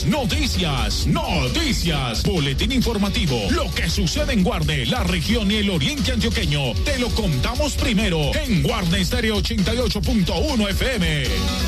Noticias. Boletín informativo. Lo que sucede en Guarne, la región y el oriente antioqueño. Te lo contamos primero en Guarne Estéreo 88.1 FM.